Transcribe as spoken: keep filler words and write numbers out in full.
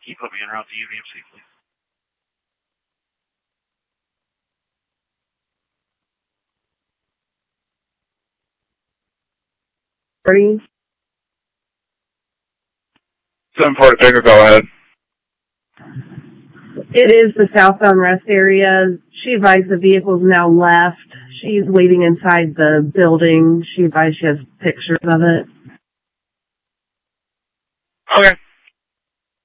Keep up en route to U V M C, please. Ready? seven four Tango, go ahead. It is the southbound rest area. She advised the vehicle's now left. She's waiting inside the building. She advised she has pictures of it. Okay.